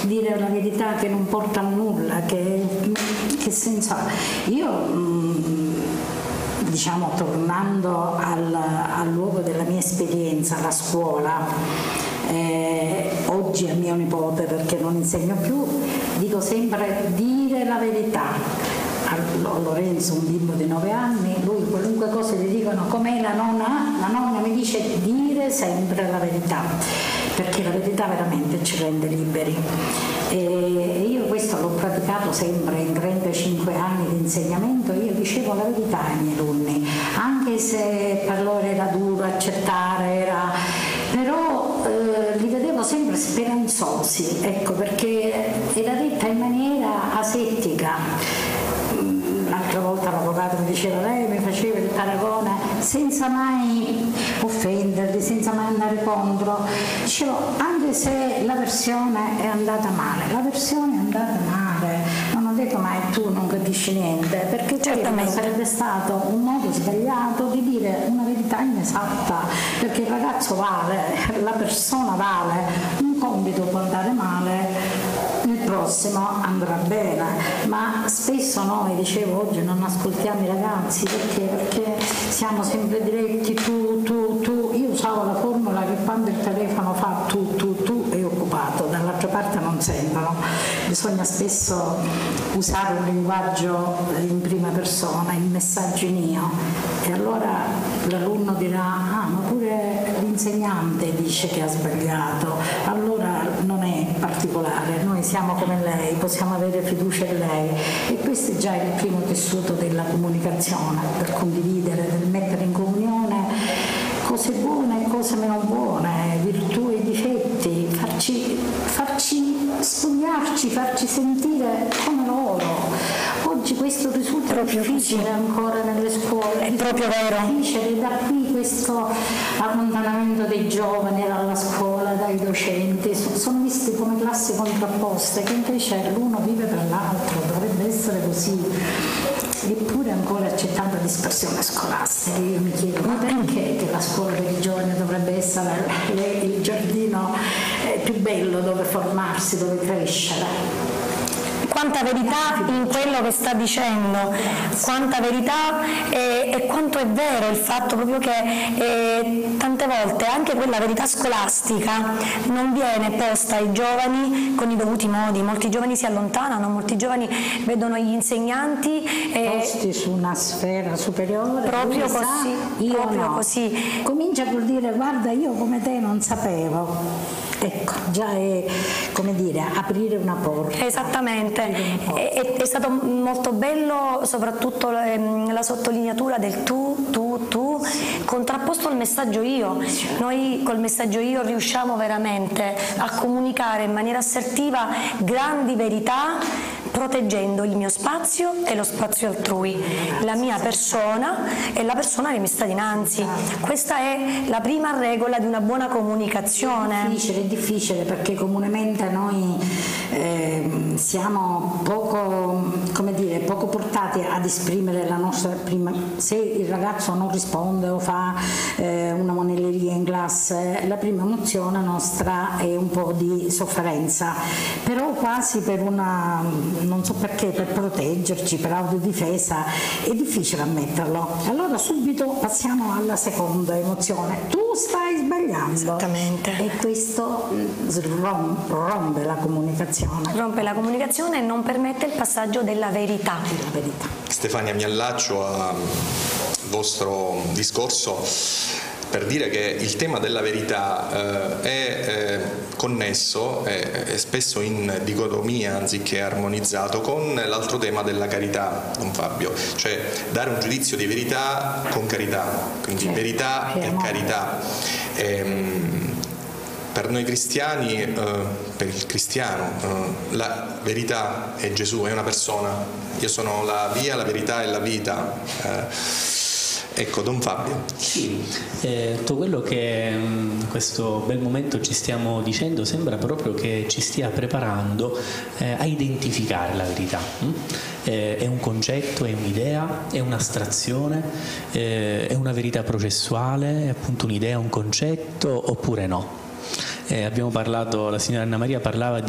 dire una verità che non porta a nulla, che senso ha? Io diciamo, tornando al luogo della mia esperienza, la scuola, oggi a mio nipote, perché non insegno più, dico sempre dire la verità. A Lorenzo, un bimbo di 9 anni, lui qualunque cosa gli dicono, com'è la nonna mi dice dire sempre la verità, perché la verità veramente ci rende liberi. E io questo l'ho praticato sempre in 35 anni di insegnamento. Io dicevo la verità ai miei alunni, anche se per loro era duro accettare, però li vedevo sempre speranzosi, ecco, perché era detta in maniera asettica. L'altra volta l'avvocato mi diceva, lei mi faceva il paragone senza mai offenderli, senza mai andare contro. Dicevo, anche se la versione è andata male, non ho detto mai tu non capisci niente, perché sarebbe stato un modo sbagliato di dire una verità inesatta, perché il ragazzo vale, la persona vale, un compito può andare male, il prossimo andrà bene, ma spesso noi, dicevo oggi, non ascoltiamo i ragazzi perché siamo sempre diretti, tu. Io usavo la formula che quando il telefono fa tu è occupato, dall'altra parte non sentono. Bisogna spesso usare un linguaggio in prima persona, il messaggio mio, e allora l'alunno dirà ma pure l'insegnante dice che ha sbagliato, allora non è particolare, noi siamo come lei, possiamo avere fiducia in lei, e questo è già il primo tessuto della comunicazione, per condividere, per mettere in comunione cose buone e cose meno buone, virtù e difetti, farci studiarci, farci sentire come loro. Oggi questo risulta difficile ancora nelle scuole, è proprio vero. Difficile, da qui questo allontanamento dei giovani dalla scuola, dai docenti, sono visti come classi contrapposte, che invece l'uno vive per l'altro, dovrebbe essere così. Eppure ancora c'è tanta dispersione scolastica. Io mi chiedo, ma perché che la scuola per i giovani dovrebbe essere il giardino più bello dove formarsi, dove crescere? Quanta verità in quello che sta dicendo, quanta verità e quanto è vero il fatto proprio che tante volte anche quella verità scolastica non viene posta ai giovani con i dovuti modi. Molti giovani si allontanano, molti giovani vedono gli insegnanti posti su una sfera superiore, proprio così, proprio così. Comincia col dire guarda, io come te non sapevo. Ecco, già è come dire aprire una porta. Esattamente. È stato molto bello soprattutto la sottolineatura del tu contrapposto al messaggio io. Noi col messaggio io riusciamo veramente a comunicare in maniera assertiva grandi verità, proteggendo il mio spazio e lo spazio altrui, la mia persona e la persona che mi sta dinanzi. Questa è la prima regola di una buona comunicazione. È difficile perché comunemente noi siamo poco portati ad esprimere la nostra prima. Se il ragazzo non risponde o fa una monelleria in classe, la prima emozione nostra è un po' di sofferenza, però quasi per una, non so perché, per proteggerci, per autodifesa, è difficile ammetterlo. Allora subito passiamo alla seconda emozione: tu stai sbagliando. Esattamente. E questo rompe la comunicazione. Rompe la comunicazione e non permette il passaggio della verità. Stefania, mi allaccio al vostro discorso per dire che il tema della verità è connesso e spesso in dicotomia anziché armonizzato con l'altro tema della carità, don Fabio, cioè dare un giudizio di verità con carità, quindi verità e carità. Per noi cristiani, per il cristiano, la verità è Gesù, è una persona. Io sono la via, la verità e la vita. Ecco, don Fabio. Sì, tutto quello che in questo bel momento ci stiamo dicendo sembra proprio che ci stia preparando a identificare la verità. È un concetto, è un'idea, è un'astrazione, è una verità processuale, è appunto un'idea, un concetto oppure no? Abbiamo parlato, la signora Anna Maria parlava di